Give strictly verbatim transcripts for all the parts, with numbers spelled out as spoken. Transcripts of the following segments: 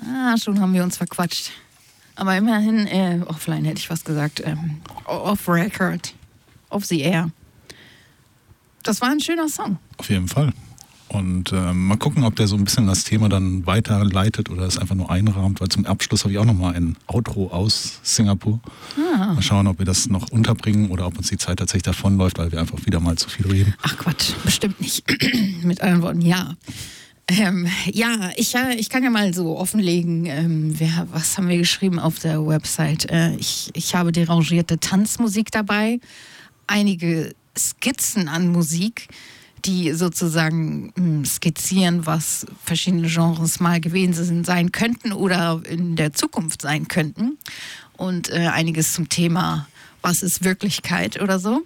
Ah, schon haben wir uns verquatscht. Aber immerhin, äh, offline hätte ich was gesagt. Ähm, off record. Off the air. Das war ein schöner Song. Auf jeden Fall. Und äh, mal gucken, ob der so ein bisschen das Thema dann weiterleitet oder es einfach nur einrahmt, weil zum Abschluss habe ich auch nochmal ein Outro aus Singapur. Ah. Mal schauen, ob wir das noch unterbringen oder ob uns die Zeit tatsächlich davonläuft, weil wir einfach wieder mal zu viel reden. Ach Quatsch, bestimmt nicht. Mit anderen Worten, ja. Ähm, ja, ich, ich kann ja mal so offenlegen, ähm, wer, was haben wir geschrieben auf der Website. Äh, ich, ich habe derangierte Tanzmusik dabei, einige Skizzen an Musik, die sozusagen mh, skizzieren, was verschiedene Genres mal gewesen sein könnten oder in der Zukunft sein könnten. Und äh, einiges zum Thema, was ist Wirklichkeit oder so.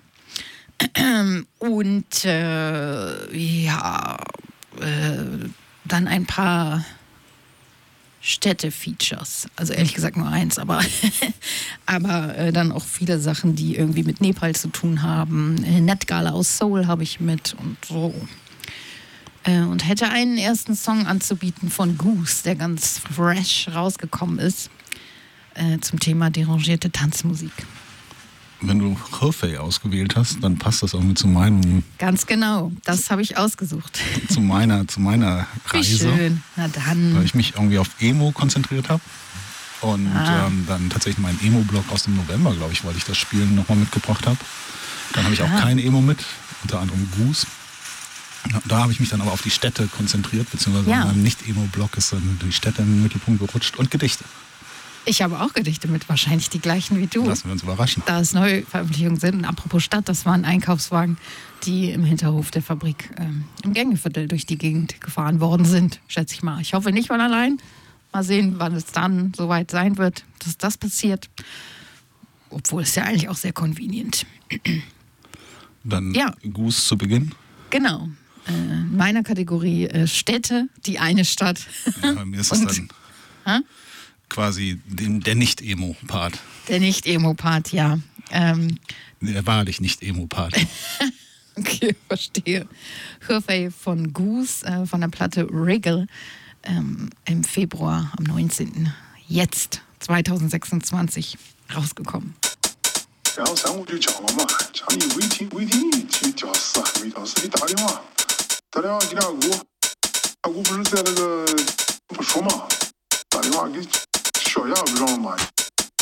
Und äh, ja, äh, dann ein paar Städte-Features. Also ehrlich gesagt nur eins, aber, aber äh, dann auch viele Sachen, die irgendwie mit Nepal zu tun haben. Äh, Netgala aus Seoul habe ich mit und so. Äh, und hätte einen ersten Song anzubieten von Goose, der ganz fresh rausgekommen ist, äh, zum Thema derangierte Tanzmusik. Wenn du Hefei ausgewählt hast, dann passt das irgendwie zu meinem... Ganz genau, das habe ich ausgesucht. Zu meiner, zu meiner Wie Reise. schön, na dann. Weil ich mich irgendwie auf Emo konzentriert habe. Und Ah. ähm, dann tatsächlich meinen Emo-Blog aus dem November, glaube ich, weil ich das Spielen nochmal mitgebracht habe. Dann habe ich auch Ah. kein Emo mit, unter anderem Goose. Ja, da habe ich mich dann aber auf die Städte konzentriert, beziehungsweise Ja. in meinem Nicht-Emo-Blog ist dann die Städte in den Mittelpunkt gerutscht und Gedichte. Ich habe auch Gedichte mit, wahrscheinlich die gleichen wie du. Lassen wir uns überraschen. Da es neue Veröffentlichungen sind. Und apropos Stadt, das waren Einkaufswagen, die im Hinterhof der Fabrik ähm, im Gängeviertel durch die Gegend gefahren worden sind, schätze ich mal. Ich hoffe nicht von allein. Mal sehen, wann es dann soweit sein wird, dass das passiert. Obwohl es ja eigentlich auch sehr convenient. Dann Ja. Goose zu Beginn. Genau. Äh, in meiner Kategorie äh, Städte, die eine Stadt. Ja, bei mir ist es Und- dann Hä? quasi den, der Nicht-Emo-Part. Der Nicht-Emo-Part, ja. Ähm, Der wahrlich Nicht-Emo-Part. Okay, verstehe. Hefei von Goose, äh, von der Platte Wriggle, ähm, im Februar, am neunzehnten Jetzt, zwanzig sechsundzwanzig, rausgekommen. 然后三五就叫我嘛，叫你违停违停你去吊死啊，没吊死你打电话，打电话给阿姑，阿姑不是在那个不说嘛，打电话给小雅不让了嘛。